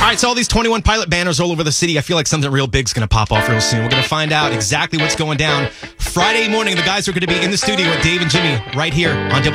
right, so all these 21 Pilot banners all over the city. I feel like something real big's going to pop off real soon. We're going to find out exactly what's going down. Friday morning, the guys are going to be in the studio with Dave and Jimmy right here on